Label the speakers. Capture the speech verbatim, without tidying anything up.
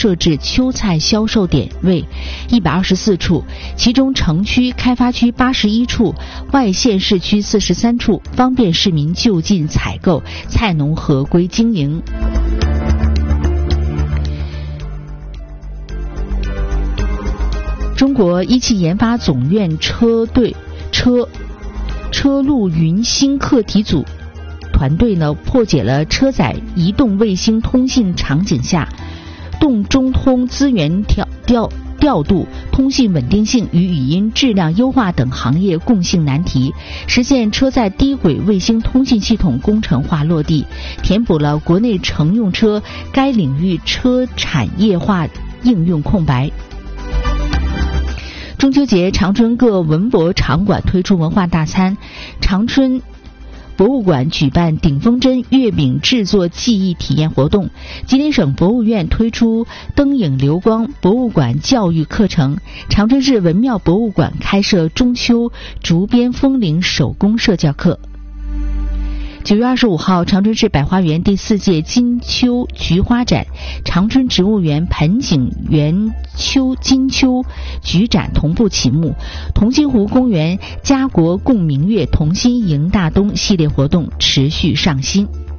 Speaker 1: 设置秋菜销售点位一百二十四处，其中城区开发区八十一处，外县市区四十三处，方便市民就近采购，菜农合规经营。中国一汽研发总院车队车车路云新课题组团队呢，破解了车载移动卫星通信场景下动中通资源调调调度、通信稳定性与语音质量优化等行业共性难题，实现车载低轨卫星通信系统工程化落地，填补了国内乘用车该领域车产业化应用空白。中秋节，长春各文博场馆推出文化大餐，长春博物馆举办顶峰针月饼制作技艺体验活动，吉林省博物院推出灯影流光博物馆教育课程，长春市文庙博物馆开设中秋竹编风铃手工社教课。九月二十五号，长春市百花园第四届金秋菊花展、长春植物园盆景园秋金秋菊展同步启幕，同心湖公园家国共明月同心迎大冬系列活动持续上新。